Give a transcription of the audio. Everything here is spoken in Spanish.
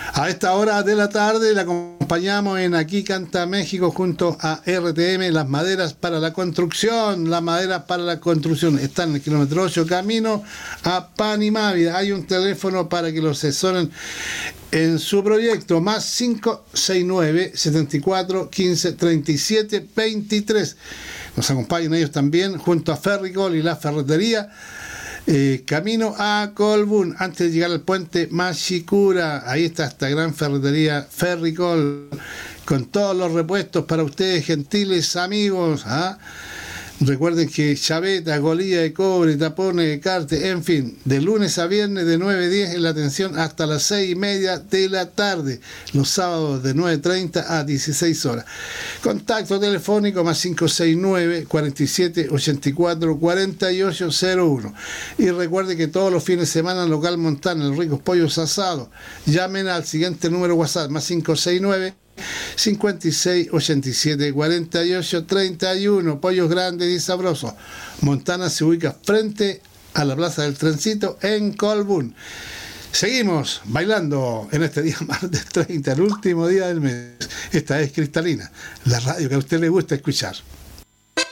A esta hora de la tarde la acompañamos en Aquí Canta México junto a RTM, las maderas para la construcción. Las maderas para la construcción están en el kilómetro 8 camino a Panimávida. Hay un teléfono para que lo asesoren en su proyecto, más 569 74 15 37 23. Nos acompañan ellos también junto a Ferricol y la ferretería. Camino a Colbún, antes de llegar al puente Mashikura. Ahí está esta gran ferretería Ferricol, con todos los repuestos para ustedes, gentiles amigos. Recuerden que chaveta, golilla de cobre, tapones de carte, en fin, de lunes a viernes de 9 a 10 en la atención hasta las 6:30 de la tarde, los sábados de 9:30 a 16 horas. Contacto telefónico más 569 47 84 4801. Y recuerden que todos los fines de semana en Local Montana, el Ricos Pollos Asados. Llamen al siguiente número WhatsApp, más 569 56 87 48 31. Pollos grandes y sabrosos. Montana se ubica frente a la Plaza del Trencito en Colbún. Seguimos bailando en este día martes 30, el último día del mes. Esta es Cristalina, la radio que a usted le gusta escuchar.